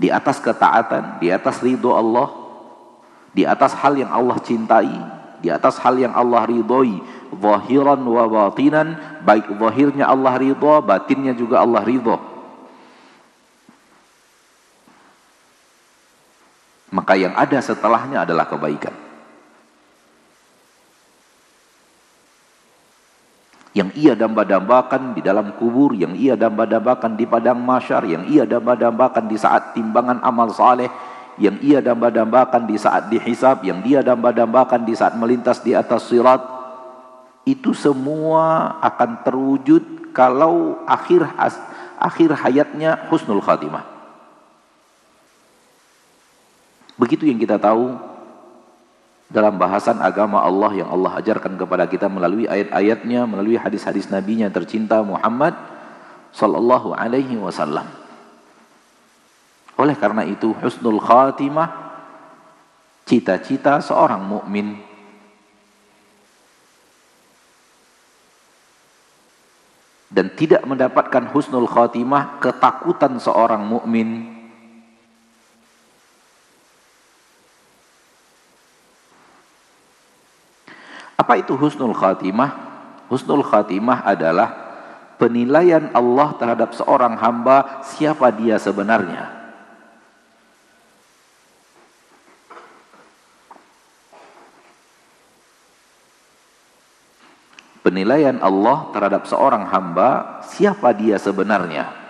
di atas ketaatan, di atas ridho Allah, di atas hal yang Allah cintai, di atas hal yang Allah ridhoi, zahiran wa batinan, baik zahirnya Allah ridho, batinnya juga Allah ridho. Maka yang ada setelahnya adalah kebaikan. Yang ia damba-dambakan di dalam kubur, yang ia damba-dambakan di padang mahsyar, yang ia damba-dambakan di saat timbangan amal saleh, yang ia damba-dambakan di saat dihisab, yang dia damba-dambakan di saat melintas di atas sirat, itu semua akan terwujud kalau akhir hayatnya husnul khatimah. Begitu yang kita tahu dalam bahasan agama Allah yang Allah ajarkan kepada kita melalui ayat-ayatnya, melalui hadis-hadis nabinya tercinta Muhammad sallallahu alaihi wasallam. Oleh karena itu husnul khatimah cita-cita seorang mukmin. Dan tidak mendapatkan husnul khatimah ketakutan seorang mukmin. Apa itu husnul khatimah? Husnul khatimah adalah penilaian Allah terhadap seorang hamba, siapa dia sebenarnya. Penilaian Allah terhadap seorang hamba, siapa dia sebenarnya.